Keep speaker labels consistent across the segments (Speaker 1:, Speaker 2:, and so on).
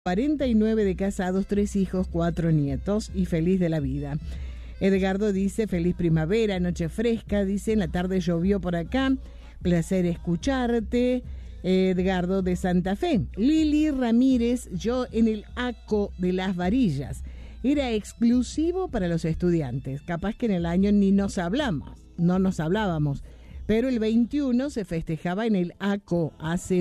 Speaker 1: 49 de casados, 3 hijos, 4 nietos y feliz de la vida. Edgardo dice, feliz primavera, noche fresca, dice, en la tarde llovió por acá, placer escucharte. Edgardo de Santa Fe. Lili Ramírez, yo en el ACO de las Varillas. Era exclusivo para los estudiantes, capaz que en el año ni nos hablábamos, pero el 21 se festejaba en el ACO,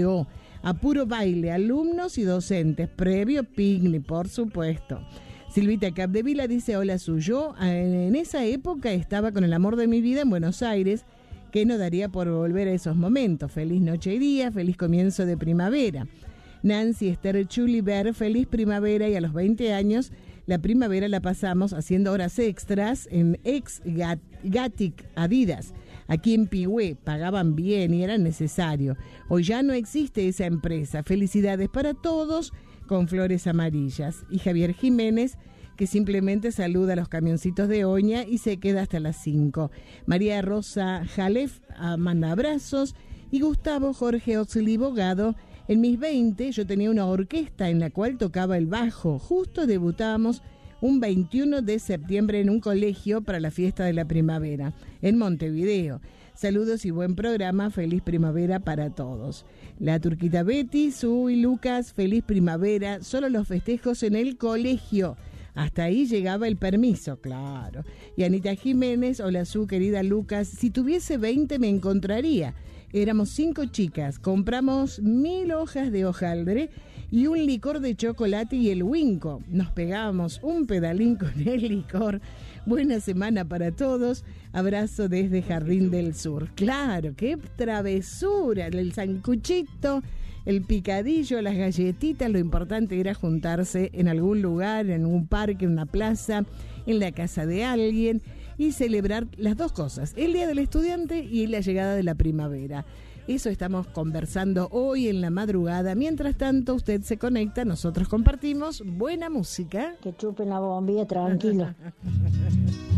Speaker 1: a puro baile, alumnos y docentes, previo picnic, por supuesto. Silvita Capdevila dice, hola suyo, en esa época estaba con el amor de mi vida en Buenos Aires, que no daría por volver a esos momentos. Feliz noche y día, feliz comienzo de primavera. Nancy Esther Chuliver, feliz primavera, y a los 20 años la primavera la pasamos haciendo horas extras en ex Gatic Adidas. Aquí en Pigüé pagaban bien y era necesario. Hoy ya no existe esa empresa. Felicidades para todos, con flores amarillas. Y Javier Jiménez, que simplemente saluda a los camioncitos de Oña y se queda hasta las 5. María Rosa Jalef manda abrazos. Y Gustavo Jorge Oxley Bogado, en mis 20 yo tenía una orquesta en la cual tocaba el bajo. Justo debutábamos un 21 de septiembre en un colegio para la fiesta de la primavera, en Montevideo. Saludos y buen programa, feliz primavera para todos. La Turquita Betty, Su y Lucas, feliz primavera, solo los festejos en el colegio. Hasta ahí llegaba el permiso, claro. Y Anita Jiménez, hola Su, querida Lucas, si tuviese 20 me encontraría. Éramos 5 chicas, compramos 1000 hojas de hojaldre y un licor de chocolate y el Winco. Nos pegábamos un pedalín con el licor. Buena semana para todos. Abrazo desde Jardín del Sur. Claro, qué travesura. El sancuchito, el picadillo, las galletitas. Lo importante era juntarse en algún lugar, en un parque, en una plaza, en la casa de alguien y celebrar las dos cosas, el Día del Estudiante y la llegada de la primavera. Eso estamos conversando hoy en la madrugada. Mientras tanto, usted se conecta, nosotros compartimos buena música.
Speaker 2: Que chupen la bombilla, tranquilo.